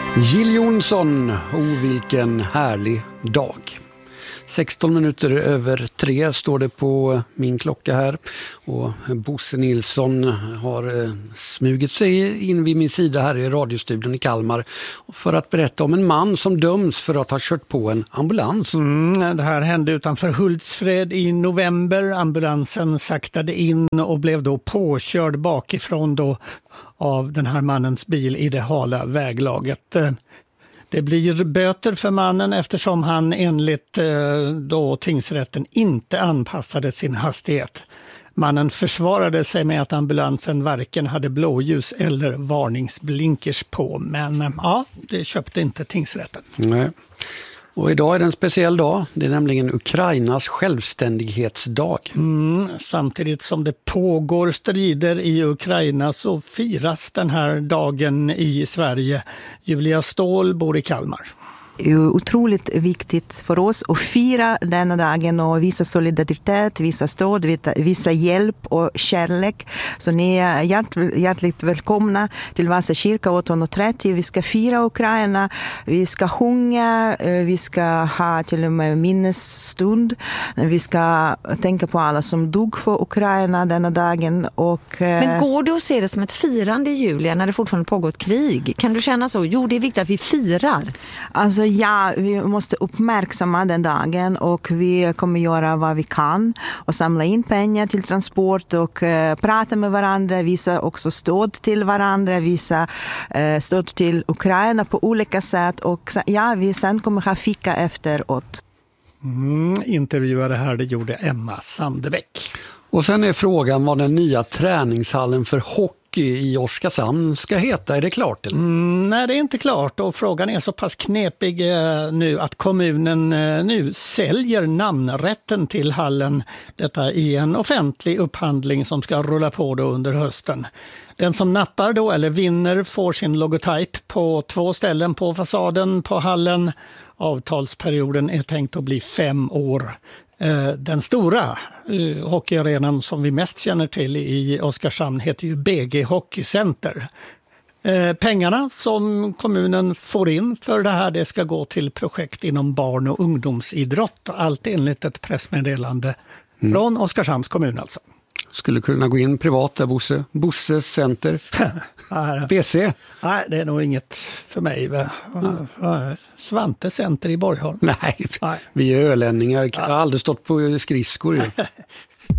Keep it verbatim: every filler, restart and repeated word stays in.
Jill Johnson, oh vilken härlig dag. sexton minuter över tre står det på min klocka här och Bosse Nilsson har smugit sig in vid min sida här i radiostudion i Kalmar för att berätta om en man som döms för att ha kört på en ambulans. Mm, det här hände utanför Hultsfred i november. Ambulansen saktade in och blev då påkörd bakifrån då av den här mannens bil i det hala väglaget. Det blir böter för mannen eftersom han enligt då tingsrätten inte anpassade sin hastighet. Mannen försvarade sig med att ambulansen varken hade blåljus eller varningsblinkers på, men ja, det köpte inte tingsrätten. Nej. Och idag är det en speciell dag. Det är nämligen Ukrainas självständighetsdag. Mm, samtidigt som det pågår strider i Ukraina så firas den här dagen i Sverige. Julia Ståhl bor i Kalmar. Det är otroligt viktigt för oss att fira denna dagen och visa solidaritet, visa stöd, visa hjälp och kärlek. Så ni är hjärt, hjärtligt välkomna till Vasa kyrka åtton trettio. Vi ska fira Ukraina, vi ska sjunga, vi ska ha till och med minnesstund. Vi ska tänka på alla som dog för Ukraina denna dagen. Och, Men går det att se det som ett firande i Julia när det fortfarande pågår ett krig? Kan du känna så? Jo, det är viktigt att vi firar. Alltså ja, vi måste uppmärksamma den dagen och vi kommer göra vad vi kan och samla in pengar till transport och uh, prata med varandra, visa också stöd till varandra, visa uh, stöd till Ukraina på olika sätt och ja, vi sen kommer ha fika efteråt. Mm, intervjuade här, det gjorde Emma Sandebäck. Och sen är frågan vad den nya träningshallen för hockey i Oskarshamn ska heta. Är det klart? Eller? Mm, nej, det är inte klart och frågan är så pass knepig eh, nu att kommunen eh, nu säljer namnrätten till hallen. Detta i en offentlig upphandling som ska rulla på då under hösten. Den som nappar då eller vinner får sin logotyp på två ställen på fasaden på hallen. Avtalsperioden är tänkt att bli fem år. Den stora hockeyarenan som vi mest känner till i Oskarshamn heter ju B G Hockeycenter. Pengarna som kommunen får in för det här det ska gå till projekt inom barn- och ungdomsidrott. Allt enligt ett pressmeddelande mm. från Oskarshamns kommun alltså. Skulle kunna gå in privat där Bosse. Bosses center. B C. Nej, det är nog inget för mig. Mm. Svante center i Borgholm. Nej, Nej, vi är ölänningar. Jag har aldrig stått på skridskor.